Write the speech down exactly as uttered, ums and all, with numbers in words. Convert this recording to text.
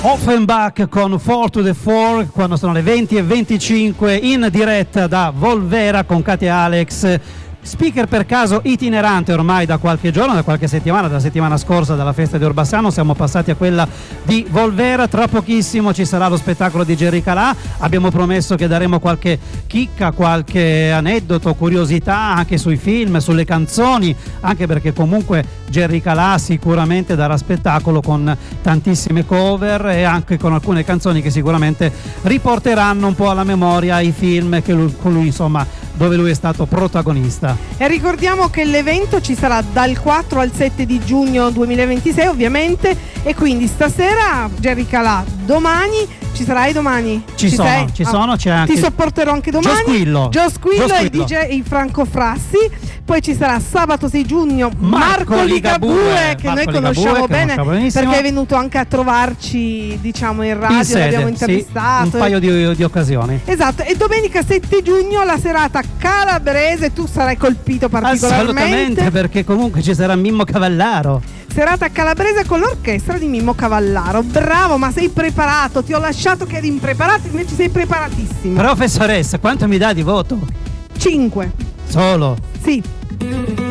Offenbach con four to the four quando sono le venti e venticinque in diretta da Volvera con Katia Alex, speaker per caso itinerante ormai da qualche giorno, da qualche settimana, dalla settimana scorsa dalla festa di Orbassano siamo passati a quella di Volvera. Tra pochissimo ci sarà lo spettacolo di Gerry Calà, abbiamo promesso che daremo qualche chicca, qualche aneddoto, curiosità anche sui film, sulle canzoni, anche perché comunque Gerry Calà sicuramente darà spettacolo con tantissime cover e anche con alcune canzoni che sicuramente riporteranno un po' alla memoria i film che lui, con lui insomma dove lui è stato protagonista. E ricordiamo che l'evento ci sarà dal quattro al sette di giugno duemilaventisei ovviamente, e quindi stasera Gerry Calà, domani ci sarai domani? Ci, ci sono, sei? ci ah, sono, c'è anche. Ti sopporterò anche domani. Gio Squillo. Gio Squillo, Gio e il D J Franco Frassi. Poi ci sarà sabato sei giugno Marco, Marco Ligabue, Ligabue che Marco noi conosciamo Ligabue, bene che perché è venuto anche a trovarci, diciamo, in radio, in sede, l'abbiamo intervistato. Sì, un paio di, di occasioni. Esatto, e domenica sette giugno la serata calabrese, tu sarai colpito particolarmente. Assolutamente, perché comunque ci sarà Mimmo Cavallaro. Serata calabrese con l'orchestra di Mimmo Cavallaro. Bravo, ma sei preparato? Ti ho lasciato che eri impreparato, invece sei preparatissimo. Professoressa, quanto mi dà di voto? cinque. Solo? Sì.